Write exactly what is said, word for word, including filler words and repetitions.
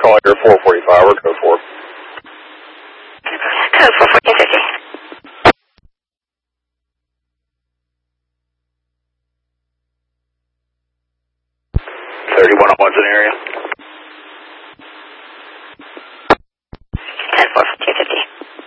call your four forty-five or code four. Code four fourteen fifty. thirty-one oh one's in the area.